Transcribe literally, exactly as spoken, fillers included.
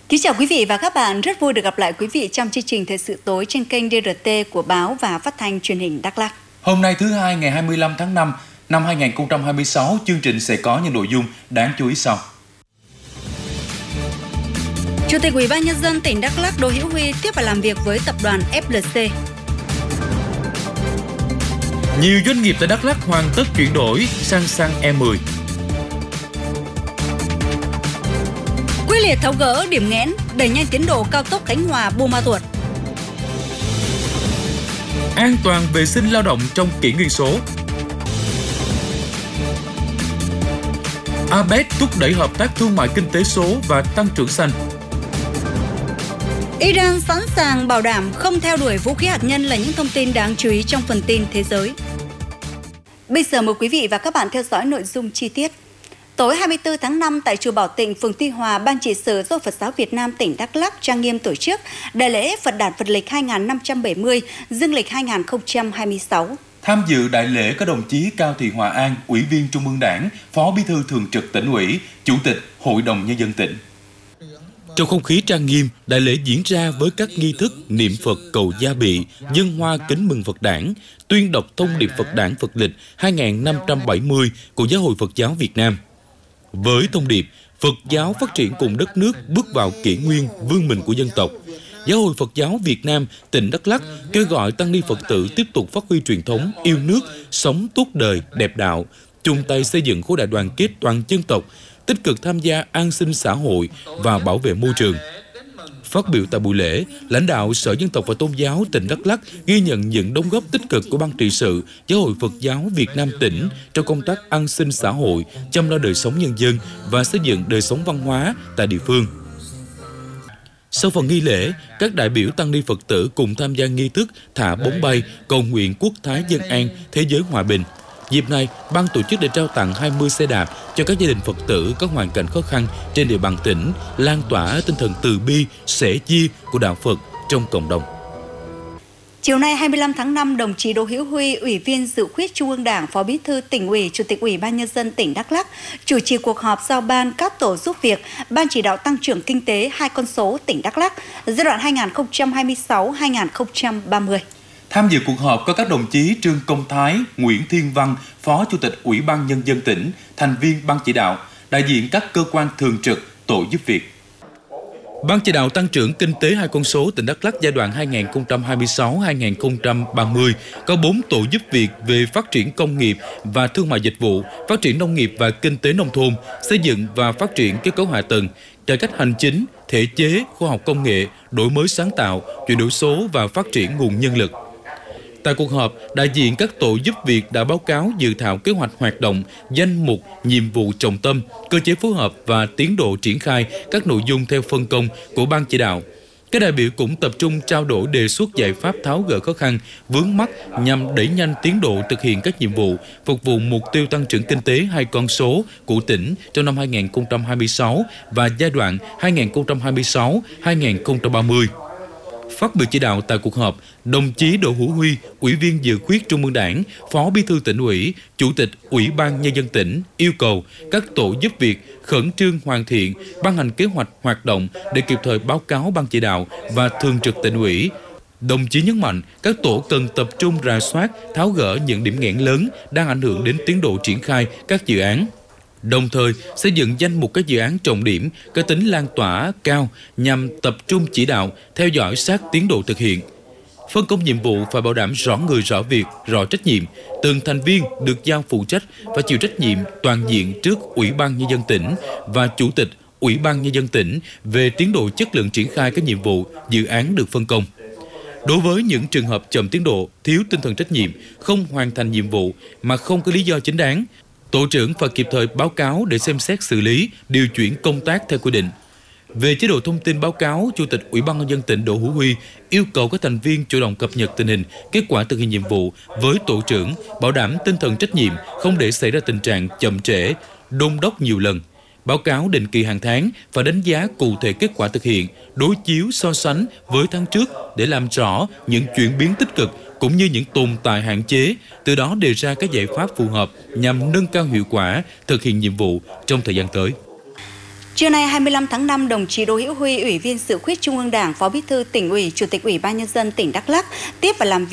Kính chào quý vị và các bạn, rất vui được gặp lại quý vị trong chương trình Thời sự tối trên kênh đê rờ tê của Báo và Phát thanh Truyền hình Đắk Lắk. Hôm nay thứ hai ngày hai mươi lăm tháng năm năm hai nghìn không trăm hai mươi sáu, chương trình sẽ có những nội dung đáng chú ý sau. Chủ tịch Ủy ban Nhân dân tỉnh Đắk Lắk Đỗ Hữu Huy tiếp và làm việc với tập đoàn ép lờ xê. Nhiều doanh nghiệp tại Đắk Lắk hoàn tất chuyển đổi sang xăng E mười. Quyết liệt tháo gỡ điểm nghẽn, đẩy nhanh tiến độ cao tốc Khánh Hòa - Buôn Ma Thuột. An toàn vệ sinh lao động trong kỷ nguyên số. a pếc thúc đẩy hợp tác thương mại kinh tế số và tăng trưởng xanh. Iran sẵn sàng bảo đảm không theo đuổi vũ khí hạt nhân là những thông tin đáng chú ý trong phần tin thế giới. Bây giờ mời quý vị và các bạn theo dõi nội dung chi tiết. Tối hai mươi tư tháng năm tại chùa Bảo Tịnh, phường Tuy Hòa, Ban trị sự Do Phật giáo Việt Nam tỉnh Đắk Lắk trang nghiêm tổ chức đại lễ Phật đản Phật lịch hai nghìn năm trăm bảy mươi, dương lịch hai nghìn không trăm hai mươi sáu. Tham dự đại lễ có đồng chí Cao Thị Hòa An, Ủy viên Trung ương Đảng, Phó Bí thư Thường trực Tỉnh ủy, Chủ tịch Hội đồng Nhân dân tỉnh. Trong không khí trang nghiêm, đại lễ diễn ra với các nghi thức niệm Phật cầu gia bị, dâng hoa kính mừng Phật đản, tuyên đọc thông điệp Phật đản Phật lịch hai nghìn năm trăm bảy mươi của Giáo hội Phật giáo Việt Nam. Với thông điệp Phật giáo phát triển cùng đất nước bước vào kỷ nguyên vươn mình của dân tộc, Giáo hội Phật giáo Việt Nam tỉnh Đắk Lắk kêu gọi tăng ni Phật tử tiếp tục phát huy truyền thống yêu nước, sống tốt đời, đẹp đạo, chung tay xây dựng khối đại đoàn kết toàn dân tộc, tích cực tham gia an sinh xã hội và bảo vệ môi trường. Phát biểu tại buổi lễ, lãnh đạo Sở Dân tộc và Tôn giáo tỉnh Đắk Lắk ghi nhận những đóng góp tích cực của Ban trị sự Giáo hội Phật giáo Việt Nam tỉnh trong công tác an sinh xã hội, chăm lo đời sống nhân dân và xây dựng đời sống văn hóa tại địa phương. Sau phần nghi lễ, các đại biểu tăng ni Phật tử cùng tham gia nghi thức thả bóng bay cầu nguyện quốc thái dân an, thế giới hòa bình. Dịp này, ban tổ chức đã trao tặng hai mươi xe đạp cho các gia đình Phật tử có hoàn cảnh khó khăn trên địa bàn tỉnh, lan tỏa tinh thần từ bi, sẻ chia của đạo Phật trong cộng đồng. Chiều nay hai mươi lăm tháng năm, đồng chí Đỗ Hữu Huy, Ủy viên Dự khuyết Trung ương Đảng, Phó Bí thư Tỉnh ủy, Chủ tịch Ủy ban Nhân dân tỉnh Đắk Lắk chủ trì cuộc họp giao ban các tổ giúp việc Ban chỉ đạo tăng trưởng kinh tế hai con số tỉnh Đắk Lắk giai đoạn hai nghìn không trăm hai mươi sáu đến hai nghìn không trăm ba mươi. Tham dự cuộc họp có các đồng chí Trương Công Thái, Nguyễn Thiên Văn, Phó Chủ tịch Ủy ban Nhân dân tỉnh, thành viên Ban chỉ đạo, đại diện các cơ quan thường trực, tổ giúp việc. Ban chỉ đạo tăng trưởng kinh tế hai con số tỉnh Đắk Lắk giai đoạn hai nghìn không trăm hai mươi sáu đến hai nghìn không trăm ba mươi có bốn tổ giúp việc về phát triển công nghiệp và thương mại dịch vụ, phát triển nông nghiệp và kinh tế nông thôn, xây dựng và phát triển kết cấu hạ tầng, cải cách hành chính, thể chế, khoa học công nghệ, đổi mới sáng tạo, chuyển đổi số và phát triển nguồn nhân lực. Tại cuộc họp, đại diện các tổ giúp việc đã báo cáo dự thảo kế hoạch hoạt động, danh mục, nhiệm vụ trọng tâm, cơ chế phối hợp và tiến độ triển khai các nội dung theo phân công của Ban chỉ đạo. Các đại biểu cũng tập trung trao đổi đề xuất giải pháp tháo gỡ khó khăn, vướng mắc nhằm đẩy nhanh tiến độ thực hiện các nhiệm vụ, phục vụ mục tiêu tăng trưởng kinh tế hai con số của tỉnh trong năm hai nghìn không trăm hai mươi sáu và giai đoạn hai nghìn không trăm hai mươi sáu đến hai nghìn không trăm ba mươi. Phát biểu chỉ đạo tại cuộc họp, đồng chí Đỗ Hữu Huy, Ủy viên Dự khuyết Trung ương Đảng, Phó Bí thư Tỉnh ủy, Chủ tịch Ủy ban Nhân dân tỉnh yêu cầu các tổ giúp việc khẩn trương hoàn thiện, ban hành kế hoạch hoạt động để kịp thời báo cáo Ban chỉ đạo và Thường trực Tỉnh ủy. Đồng chí nhấn mạnh các tổ cần tập trung rà soát, tháo gỡ những điểm nghẽn lớn đang ảnh hưởng đến tiến độ triển khai các dự án. Đồng thời, xây dựng danh mục các dự án trọng điểm có tính lan tỏa cao nhằm tập trung chỉ đạo, theo dõi sát tiến độ thực hiện. Phân công nhiệm vụ phải bảo đảm rõ người rõ việc, rõ trách nhiệm. Từng thành viên được giao phụ trách và chịu trách nhiệm toàn diện trước Ủy ban Nhân dân tỉnh và Chủ tịch Ủy ban Nhân dân tỉnh về tiến độ chất lượng triển khai các nhiệm vụ, dự án được phân công. Đối với những trường hợp chậm tiến độ, thiếu tinh thần trách nhiệm, không hoàn thành nhiệm vụ mà không có lý do chính đáng, tổ trưởng phải kịp thời báo cáo để xem xét xử lý, điều chuyển công tác theo quy định. Về chế độ thông tin báo cáo, Chủ tịch Ủy ban Nhân dân tỉnh Đỗ Hữu Huy yêu cầu các thành viên chủ động cập nhật tình hình, kết quả thực hiện nhiệm vụ với tổ trưởng, bảo đảm tinh thần trách nhiệm, không để xảy ra tình trạng chậm trễ, đôn đốc nhiều lần. Báo cáo định kỳ hàng tháng và đánh giá cụ thể kết quả thực hiện, đối chiếu so sánh với tháng trước để làm rõ những chuyển biến tích cực cũng như những tồn tại hạn chế, từ đó đề ra các giải pháp phù hợp nhằm nâng cao hiệu quả thực hiện nhiệm vụ trong thời gian tới. Trưa nay hai mươi lăm tháng năm, đồng chí Đỗ Hữu Huy, Ủy viên Dự khuyết Trung ương Đảng, Phó Bí thư Tỉnh ủy, Chủ tịch Ủy ban Nhân dân tỉnh Đắk Lắk tiếp và làm việc